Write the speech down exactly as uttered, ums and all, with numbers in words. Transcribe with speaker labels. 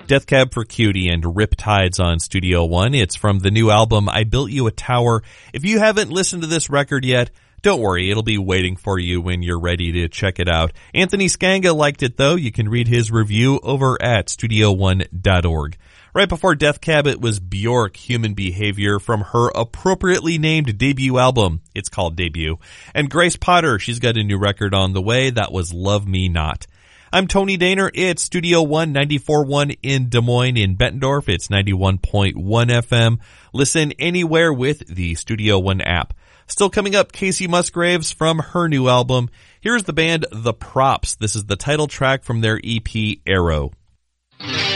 Speaker 1: Death Cab for Cutie and Riptides on Studio One. It's from the new album, I Built You a Tower. If you haven't listened to this record yet, don't worry, it'll be waiting for you when you're ready to check it out. Anthony Skanga liked it though. You can read his review over at studio one dot org. Right before Death Cab, it was Bjork, Human Behavior, from her appropriately named debut album. It's called Debut. And Grace Potter, she's got a new record on the way. That was Love Me Not. I'm Tony Daner. It's Studio One, ninety-four point one in Des Moines. In Bettendorf, it's ninety-one point one F M. Listen anywhere with the Studio One app. Still coming up, Casey Musgraves from her new album. Here's the band The Props. This is the title track from their E P, Arrow.